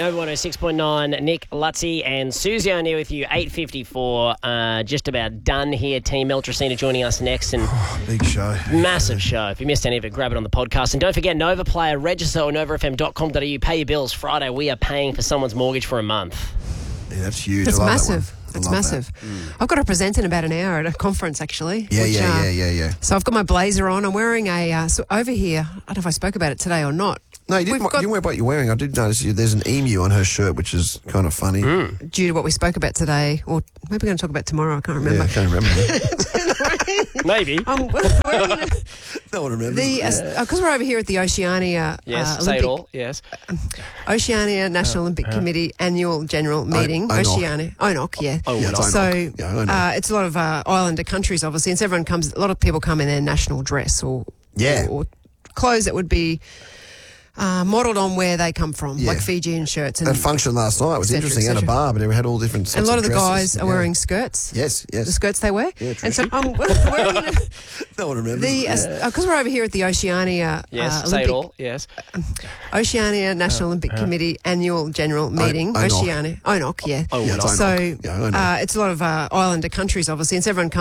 Nova 106.9, Nick Lutzy and Susie O'Neill with you, 8:54. Just about done here. Team Meltracina joining us next. And big show. Massive show. If you missed any of it, grab it on the podcast. And don't forget, Nova Player, register on novafm.com.au. Pay your bills. Friday, we are paying for someone's mortgage for a month. Yeah, that's huge. That's I love massive. That one. That's I love massive. that. I've got to present in about an hour at a conference, actually. Yeah. So I've got my blazer on. I'm wearing a, so over here, I don't know if I spoke about it today or not. No, you didn't wear what you're wearing. I did notice there's an emu on her shirt, which is kind of funny. Due to what we spoke about today, or maybe we're going to talk about tomorrow, I can't remember. Yeah, I can't remember. Maybe. No one remembers. Because we're over here at the Oceania Yes, say it all. Yes. Oceania National Olympic Committee annual general meeting. ONOC. Oceania. ONOC, yeah. Yeah, it's So ONOC. Yeah, I know. it's a lot of islander countries, obviously, and so a lot of people come in their national dress or clothes that would be modelled on where they come from, like Fijian shirts. And that function last night was interesting at a bar, but it had all different sorts and a lot of the dresses. guys are wearing skirts. Yes. The skirts they wear. Yeah, and so I'm wearing no one remembers. because we're over here at the Oceania Yes, say it all. Yes. Oceania National Olympic Committee annual general meeting. ONOC. Oceania. ONOC, yeah. Yeah, it's So ONOC. Yeah, I know. it's a lot of islander countries, obviously, and so everyone comes